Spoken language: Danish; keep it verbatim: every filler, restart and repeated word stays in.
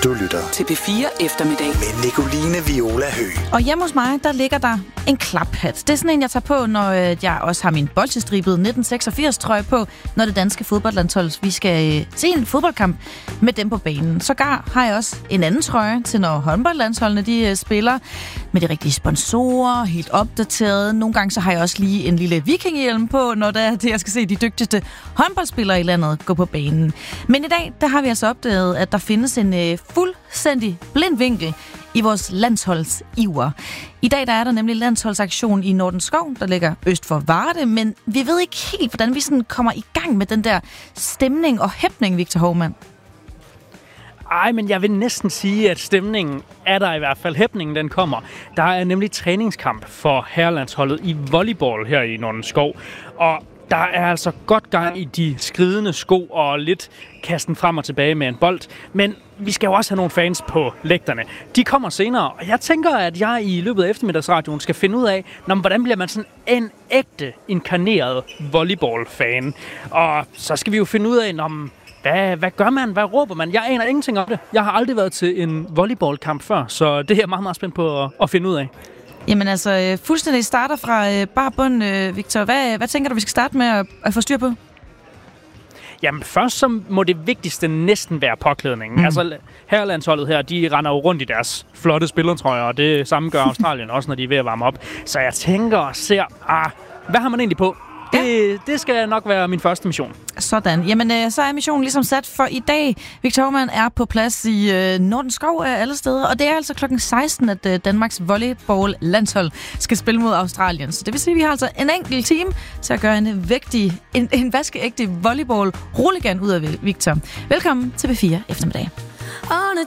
Du lytter til P fire Eftermiddag med Nicoline Viola Høgh. Og hjemme hos mig, der ligger der en klaphat. Det er sådan en, jeg tager på, når jeg også har min bolchestribede nitten seksogfirs trøje på, når det danske fodboldlandshold, vi skal se en fodboldkamp med dem på banen. Sågar har jeg også en anden trøje til, når håndboldlandsholdene de spiller, med de rigtige sponsorer, helt opdateret. Nogle gange så har jeg også lige en lille vikinghjelm på, når det er det, jeg skal se de dygtigste håndboldspillere i landet gå på banen. Men i dag, der har vi altså opdaget, at der findes en øh, fuldstændig blind vinkel i vores landsholdsiver. I dag der er der nemlig landsholdsaktion i Nordenskov, der ligger øst for Varde, men vi ved ikke helt, hvordan vi sådan kommer i gang med den der stemning og hæpning, Victor Hovmand. Ej, men jeg vil næsten sige, at stemningen er der i hvert fald. Hæpningen, den kommer. Der er nemlig træningskamp for herrelandsholdet i volleyball her i Nordenskov, og der er altså godt gang i de skridende sko og lidt kasten frem og tilbage med en bold. Men vi skal jo også have nogle fans på lægterne. De kommer senere, og jeg tænker, at jeg i løbet af eftermiddagsradioen skal finde ud af, når, hvordan bliver man sådan en ægte inkarneret volleyball-fan. Og så skal vi jo finde ud af, når, hvad, hvad gør man? Hvad råber man? Jeg aner ingenting om det. Jeg har aldrig været til en volleyballkamp før, så det er jeg meget, meget spændt på at, at finde ud af. Jamen altså, fuldstændig starter fra øh, bar bund, øh, Victor. Hvad, hvad tænker du, vi skal starte med at, at få styr på? Jamen først så må det vigtigste næsten være påklædningen. Mm. Altså herrelandsholdet her, de render jo rundt i deres flotte spillertrøjer, og det samme gør Australien også, når de er ved at varme op. Så jeg tænker og ser, ah, hvad har man egentlig på? Det, ja. det skal nok være min første mission. Sådan. Jamen, øh, så er missionen ligesom sat for i dag. Victor Hovmand er på plads i øh, Nordenskov af alle steder, og det er altså klokken seksten, at øh, Danmarks volleyball-landshold skal spille mod Australien. Så det vil sige, at vi har altså en enkelt time til at gøre en, vægtig, en, en vaskeægte volleyball-roligan ud af Victor. Velkommen til P fire Eftermiddag. On a